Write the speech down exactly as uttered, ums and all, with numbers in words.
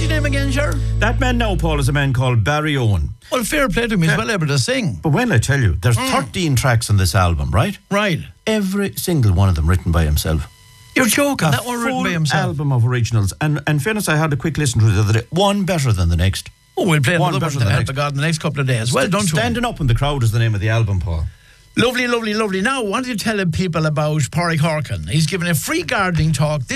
his name again, sure? That man now, Paul, is a man called Barry Owen. Well, fair play to him. He's Yeah. well able to sing. But when I tell you, there's Mm. thirteen tracks on this album, right? Right. Every single one of them written by himself. You're joking. A That one written by full himself. album of originals. And in fairness, I had a quick listen to it the other day. One better than the next. Oh, we'll play One another better one to than the help next. the God in the next couple of days. Well done to him. Standing Up in the Crowd is the name of the album, Paul. Lovely, lovely, lovely. Now, what are you telling people about Pádraig Horkan? He's giving a free gardening talk